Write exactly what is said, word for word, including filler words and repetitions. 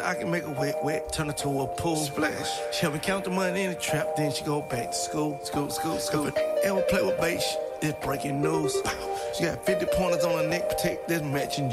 I can make a wet, wet, turn it to a pool. Splash. She help me count the money in the trap, then she go back to school. School, school, school. If I ever play with bass, it's breaking news. She got fifty pointers on her neck, protect this matching